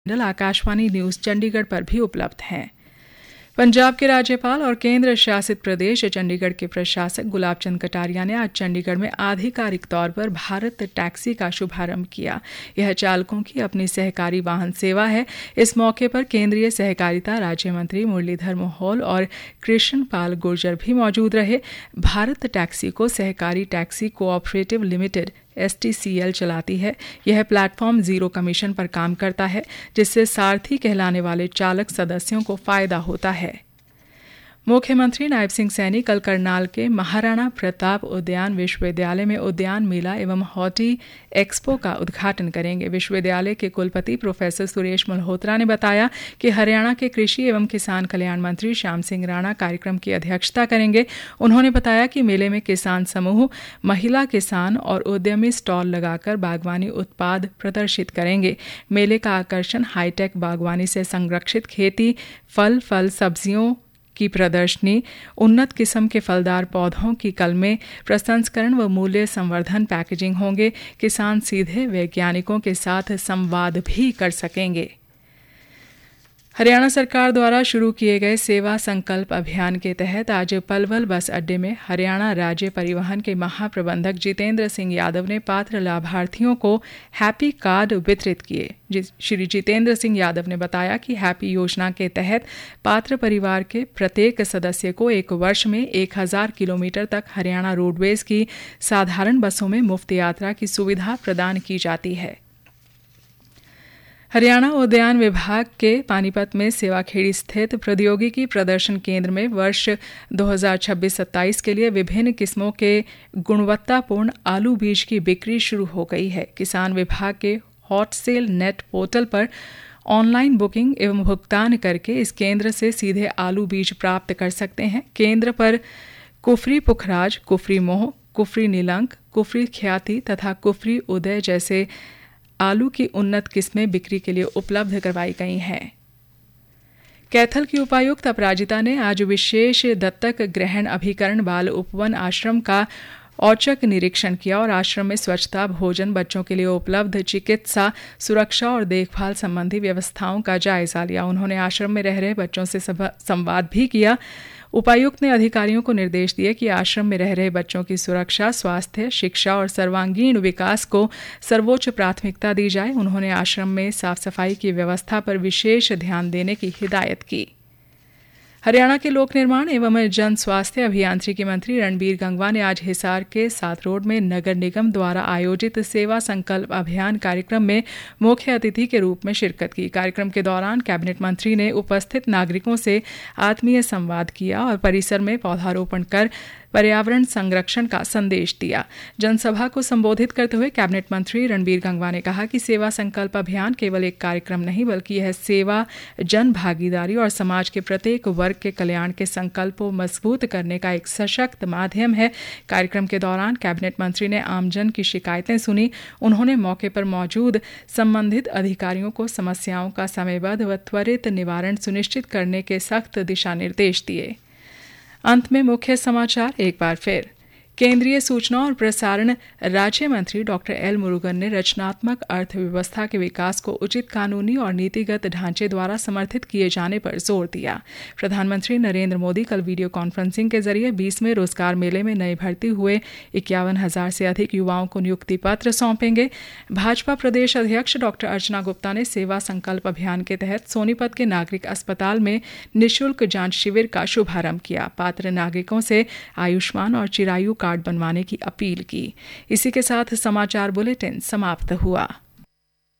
Akashvani news Chandigarh पर भी उपलब्ध हैं। पंजाब के राज्यपाल और केंद्र शासित प्रदेश चंडीगढ़ के प्रशासक गुलाब चंद कटारिया ने आज चंडीगढ़ में आधिकारिक तौर पर भारत टैक्सी का शुभारंभ किया। यह चालकों की अपनी सहकारी वाहन सेवा है। इस मौके पर केंद्रीय सहकारिता राज्य मंत्री मुरलीधर मोहोल और कृष्ण पाल गुर्जर भी मौजूद रहे। भारत टैक्सी को सहकारी टैक्सी कोऑपरेटिव लिमिटेड STCL चलाती है। यह प्लेटफॉर्म जीरो कमीशन पर काम करता है, जिससे सारथी कहलाने वाले चालक सदस्यों को फायदा होता है। मुख्यमंत्री नायब सिंह सैनी कल करनाल के महाराणा प्रताप उद्यान विश्वविद्यालय में उद्यान मेला एवं हॉर्टी एक्सपो का उद्घाटन करेंगे। विश्वविद्यालय के कुलपति प्रोफेसर सुरेश मल्होत्रा ने बताया कि हरियाणा के कृषि एवं किसान कल्याण मंत्री श्याम सिंह राणा कार्यक्रम की अध्यक्षता करेंगे। उन्होंने बताया कि मेले में किसान समूह, महिला किसान और उद्यमी स्टॉल लगाकर बागवानी उत्पाद प्रदर्शित करेंगे। मेले का आकर्षण हाईटेक बागवानी से संरक्षित खेती, फल सब्जियों की प्रदर्शनी, उन्नत किस्म के फलदार पौधों की कलमें, प्रसंस्करण व मूल्य संवर्धन पैकेजिंग होंगे। किसान सीधे वैज्ञानिकों के साथ संवाद भी कर सकेंगे। हरियाणा सरकार द्वारा शुरू किए गए सेवा संकल्प अभियान के तहत आज पलवल बस अड्डे में हरियाणा राज्य परिवहन के महाप्रबंधक जितेंद्र सिंह यादव ने पात्र लाभार्थियों को हैप्पी कार्ड वितरित किए। श्री जितेंद्र सिंह यादव ने बताया कि हैप्पी योजना के तहत पात्र परिवार के प्रत्येक सदस्य को 1 वर्ष में 1000 किलोमीटर तक हरियाणा रोडवेज की साधारण बसों में मुफ्त यात्रा की सुविधा प्रदान की जाती है। हरियाणा उद्यान विभाग के पानीपत में सेवाखेड़ी स्थित प्रौद्योगिकी प्रदर्शन केंद्र में वर्ष 2026-27 के लिए विभिन्न किस्मों के गुणवत्तापूर्ण आलू बीज की बिक्री शुरू हो गई है। किसान विभाग के हॉट सेल नेट पोर्टल पर ऑनलाइन बुकिंग एवं भुगतान करके इस केंद्र से सीधे आलू बीज प्राप्त कर सकते हैं। केंद्र पर कुफरी पुखराज, कुफरी मोह, कुफरी नीलंक, कुफरी ख्याति तथा कुफरी उदय जैसे आलू की उन्नत किस्में बिक्री के लिए उपलब्ध करवाई गई हैं। कैथल की उपायुक्त अपराजिता ने आज विशेष दत्तक ग्रहण अभिकरण बाल उपवन आश्रम का औचक निरीक्षण किया और आश्रम में स्वच्छता, भोजन, बच्चों के लिए उपलब्ध चिकित्सा, सुरक्षा और देखभाल संबंधी व्यवस्थाओं का जायजा लिया। उन्होंने आश्रम में रह रहे बच्चों से संवाद भी किया। उपायुक्त ने अधिकारियों को निर्देश दिए कि आश्रम में रह रहे बच्चों की सुरक्षा, स्वास्थ्य, शिक्षा और सर्वांगीण विकास को सर्वोच्च प्राथमिकता दी जाए। उन्होंने आश्रम में साफ सफाई की व्यवस्था पर विशेष ध्यान देने की हिदायत की। हरियाणा के लोक निर्माण एवं जन स्वास्थ्य अभियांत्रिकी मंत्री रणबीर गंगवा ने आज हिसार के सात रोड में नगर निगम द्वारा आयोजित सेवा संकल्प अभियान कार्यक्रम में मुख्य अतिथि के रूप में शिरकत की। कार्यक्रम के दौरान कैबिनेट मंत्री ने उपस्थित नागरिकों से आत्मीय संवाद किया और परिसर में पौधारोपण कर पर्यावरण संरक्षण का संदेश दिया। जनसभा को संबोधित करते हुए कैबिनेट मंत्री रणबीर गंगवा ने कहा कि सेवा संकल्प अभियान केवल एक कार्यक्रम नहीं, बल्कि यह सेवा, जन भागीदारी और समाज के प्रत्येक वर्ग के कल्याण के संकल्प को मजबूत करने का एक सशक्त माध्यम है। कार्यक्रम के दौरान कैबिनेट मंत्री ने आमजन की शिकायतें सुनी। उन्होंने मौके पर मौजूद संबंधित अधिकारियों को समस्याओं का समयबद्ध व त्वरित निवारण सुनिश्चित करने के सख्त दिशा निर्देश दिए। अंत में मुख्य समाचार एक बार फिर। केंद्रीय सूचना और प्रसारण राज्य मंत्री डॉक्टर एल मुरुगन ने रचनात्मक अर्थव्यवस्था के विकास को उचित कानूनी और नीतिगत ढांचे द्वारा समर्थित किए जाने पर जोर दिया। प्रधानमंत्री नरेंद्र मोदी कल वीडियो कॉन्फ्रेंसिंग के जरिए 20वें रोजगार मेले में नए भर्ती हुए 51,000 से अधिक युवाओं को नियुक्ति पत्र सौंपेंगे। भाजपा प्रदेश अध्यक्ष डॉक्टर अर्चना गुप्ता ने सेवा संकल्प अभियान के तहत सोनीपत के नागरिक अस्पताल में निःशुल्क जांच शिविर का शुभारंभ किया। पात्र नागरिकों से आयुष्मान और चिरायु कार्ड बनवाने की अपील की। इसी के साथ समाचार बुलेटिन समाप्त हुआ।